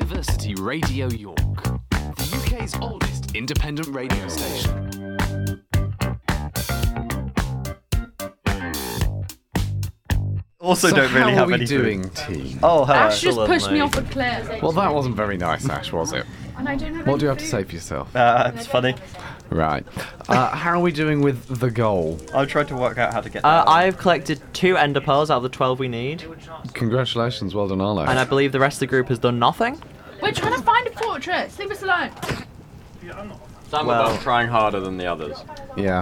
University Radio York, the UK's oldest independent radio station. Also, So don't really how have are any we food. doing, team? Oh, hello. Ash just pushed me off a cliff. Well, that wasn't very nice, Ash, was it? And I don't have What any do you have to food. say for yourself? It's funny. Right. How are we doing with the goal? I'm trying to work out how to get there. I've collected 2 ender pearls out of the 12 we need, Congratulations, well done, Arlo. and I believe the rest of the group has done nothing. We're trying to find a fortress. Leave us alone. Some Well- of us trying harder than the others. Yeah.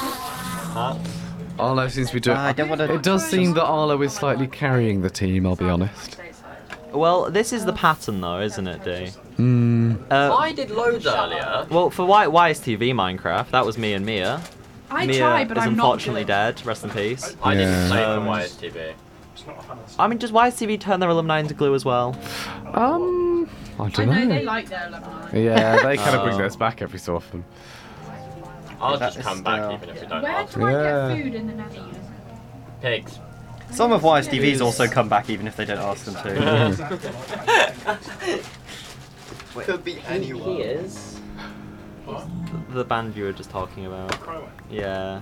Arlo seems to be doing... I don't want to... It does seem that Arlo is slightly carrying the team, I'll be honest. Well, this is the pattern though, isn't it, D? I did loads earlier. Well, for YSTV Minecraft, that was me and Mia. I Mia try, but is I'm not unfortunately good. dead. Rest in peace. I didn't play Um, for YSTV. I mean, does YSTV turn their alumni into glue as well? I I don't know know. they like their alumni. Yeah, they kind of bring Oh. theirs back every so often. I'll that just is come back still- even if we don't Where ask. do I Yeah. get food in the Nether? Pigs. Some of YSTVs also come back even if they don't ask them to. Could be anyone. He is. The band you were just talking about. Yeah.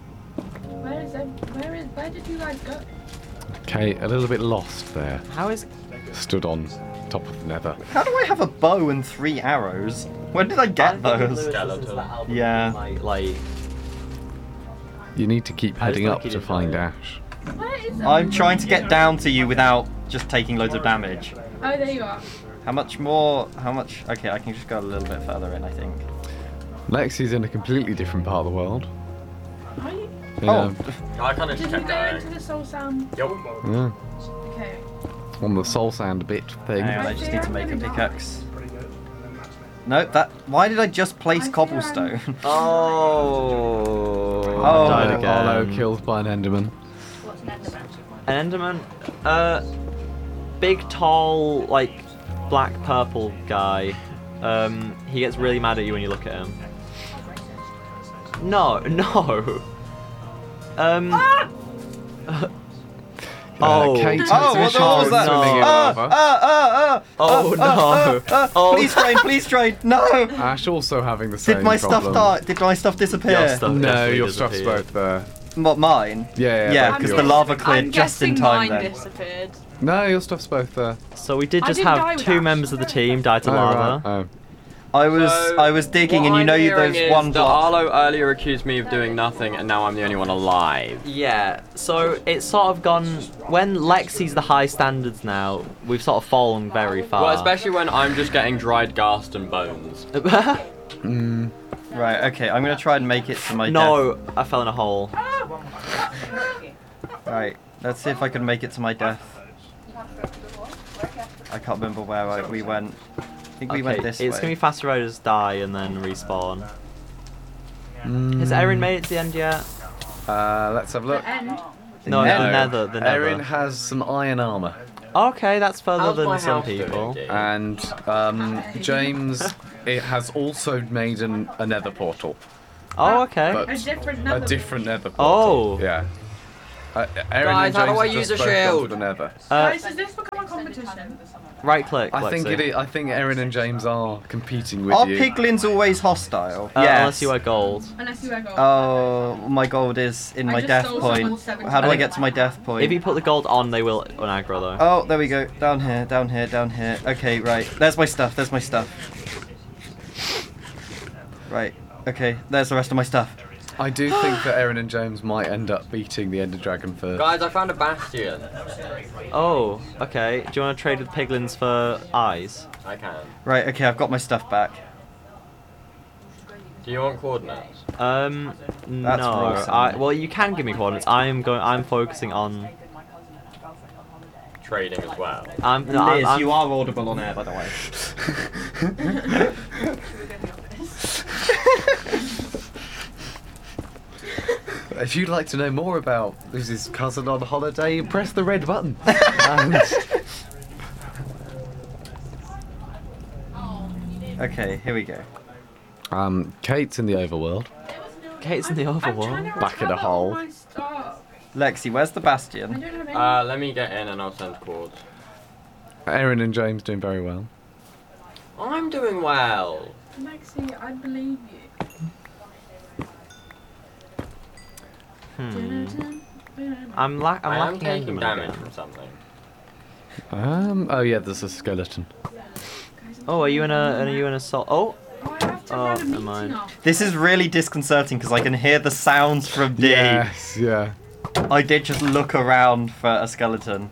Where did you guys go? Okay, a little bit lost there. How is? Stood on top of the nether. How do I have a bow and 3 arrows? Where did I get those? Skeleton. Yeah. Like. You need to keep I just heading like up you to didn't find know. Ash. Where is I'm trying to get down to you without just taking loads of damage. Oh, there you are. How much more? How much? Okay, I can just go a little bit further in, I think. Lexi's in a completely different part of the world. Are you? Yeah. I kind of Did just you kept go going. into the soul sound? Yup. Yeah. Okay. On the soul sand bit thing. Hang on, I just need to make a pickaxe. No, that. Why did I just place cobblestone? Oh. Oh. Died again. Arlo killed by an Enderman. An Enderman? Big, tall, like, black purple guy. He gets really mad at you when you look at him. No. Oh. Kate Oh, takes what was initiative that? swimming in lava. Oh, no. Please train, please train. No. Ash also having the same Did my problem. stuff die? Did my stuff disappear? Your stuff No, definitely your stuff's disappeared. both there. What, mine? Yeah, Yeah, both because yours. the lava cleared I'm just in guessing time mine then. disappeared. No, your stuff's both there. So we did I just didn't die have with 2 Ash. members of the team die to Oh, lava. right. Oh. I was digging, what and you I'm know hearing there's is one that block. Arlo earlier accused me of doing nothing, and now I'm the only one alive. Yeah, so it's sort of gone. When Lexi's the high standards now, we've sort of fallen very far. Well, especially when I'm just getting dried ghast and bones. Right, okay, I'm gonna try and make it to my No, I fell in a hole. death. Right, let's see if I can make it to my death. I can't remember where we went. I think we went this it's way. gonna be faster riders die and then respawn. Has Erin made it to the end yet? Let's have a look. The end. No, No. the Erin nether. has some iron armor. Okay, that's further How's my than some house doing, people. Dee? And James it has also made a nether portal. Oh, okay. But A different a nether. different nether Oh. portal. Yeah. Erin Guys, and how do James I have use just a both gone shield? to the nether. Guys, has this become a competition? Right click. I think Lexi. it is, I think Erin and James are competing with Are you. piglins always hostile? Unless you wear gold. Unless you wear gold. Oh, my gold is in I my just death stole point. someone's 70. How do I get to my death point? If you put the gold on, they will unaggro though. Oh, there we go. Down here, down here, down here. Okay, right. There's my stuff. There's my stuff. Right. Okay, there's the rest of my stuff. I do think that Erin and James might end up beating the Ender Dragon first. Guys, I found a bastion. Oh, okay. Do you want to trade with piglins for eyes? I can. Right, okay, I've got my stuff back. Do you want coordinates? No. Rawson. Well, you can give me coordinates. I'm focusing on. Trading as well. I'm you are audible on air, by the way. If you'd like to know more about Liz's cousin on holiday, press the red button. And Okay, here we go. Kate's in the overworld. Kate's in the I'm overworld. trying to Back in a recover hole. all my stuff. Lexi, where's the I bastion? don't have any. Let me get in and I'll send cords. Erin and James doing very well. doing well. Lexi, I believe you. I'm I am lacking taking Enderman damage again. from something. Oh yeah, there's a skeleton. Oh, are you in a soul? Oh, Oh, I have to run a never meeting mind. after. This is really disconcerting because I can hear the sounds from D. Yes, yeah. I did just look around for a skeleton.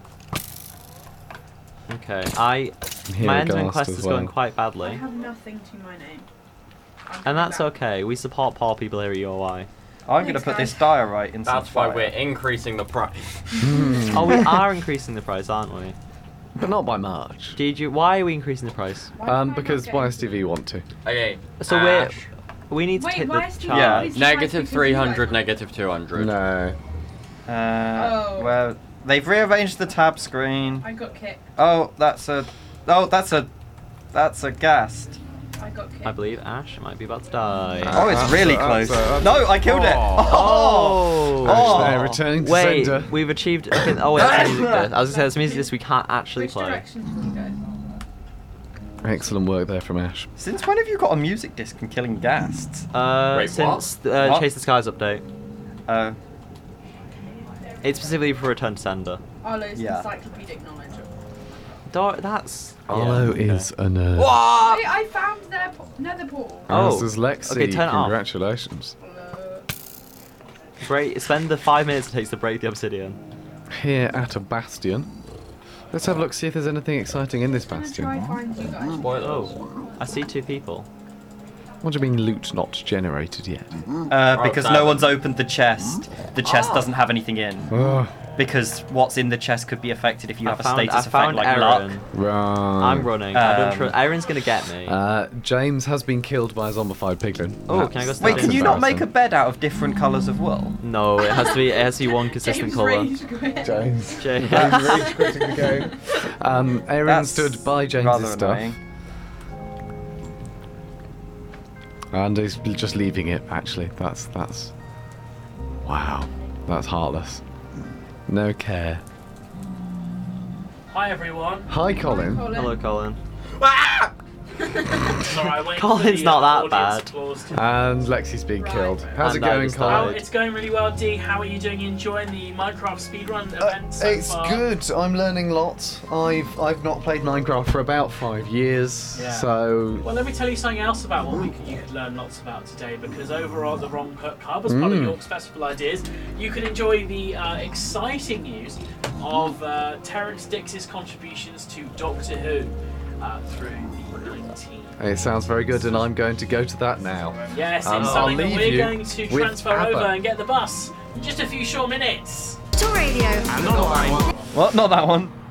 okay. Here My a Enderman ghast quest as is going well. I quite badly, have nothing to my name. and that's okay. We support poor people here at UOI. I'm Thanks, gonna put guys. this diorite in some That's why fire. we're increasing the price. Oh, we are increasing the price, aren't we? But not by much. Why are we increasing the price? Why am I not Because getting- YSTV want to. Okay. So Ash, we need to Wait, hit why the is Steve chart. Yeah. Please negative try to 300, do negative 200. No. Oh. Well, they've rearranged the tab screen. I got kicked. Oh, that's a ghast. I got kicked. I believe Ash might be about to die. Oh, it's really close. that's No, I killed it. Oh. Oh. Ash there, returning to Wait, sender. we've achieved. Okay, oh, wait, that's music this. I was gonna say that's music this we can't actually Which play. direction should we go? Excellent work there from Ash. Since when have you got a music disc and killing ghasts? Wait, Since What? Chase the Skies update, Oh, it's specifically for Return to Sender. Arlo's Yeah. encyclopedic knowledge. That's. Arlo okay. is a nerd. Wait, I found their nether portal. Oh. This is Lexi. Okay, turn it off. Congratulations. Spend the 5 minutes it takes to break the obsidian. Here at a bastion. Let's have a look, see if there's anything exciting in this I'm gonna try bastion. find you guys. Spoilers. Oh, I see 2 people. What do you mean loot not generated yet? because no one's opened the chest. The chest doesn't have anything in. Oh, Because what's in the chest could be affected if you have a status I effect found like Aaron. luck. right. I'm running. I don't Um, trust. Aaron's gonna get me. James has been killed by a zombified piglin. Oh, can I go Wait, can you not make a embarrassing. bed out of different colours of wool? No, it has to be. It has to be one consistent James color. rage quit. James. James. Rage quitting the game. Aaron That's stood by James's rather stuff. annoying. And he's just leaving it, actually. That's... Wow. That's heartless. No care. Hi everyone. Hi, Colin. Hello, Colin. Sorry, I waited Colin's for the, not that audience bad. applause to- And Lexi's being killed. How's And it I going, just Colin? Well, died. it's going really well, D. How are you doing? You enjoying the Minecraft speedrun event so It's far? good. I'm learning lots. I've not played Minecraft for about 5 years, Yeah. so Well, let me tell you something else about what you could learn lots about today, because over at the Wrong Put Club, as part of York's Festival Ideas, you can enjoy the exciting news of Terrence Dix's contributions to Doctor Who through the 19th. it sounds very good, and I'm going to go to that now. Yes, I'll it's something that leave we're you going to with transfer ABBA. over and get the bus in just a few short minutes. Radio. What? Not that one.